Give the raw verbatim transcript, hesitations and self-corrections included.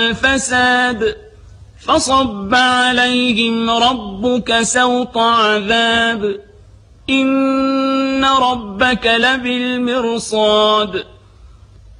الفساد فصب عليهم ربك سوط عذاب إن ربك لبالمرصاد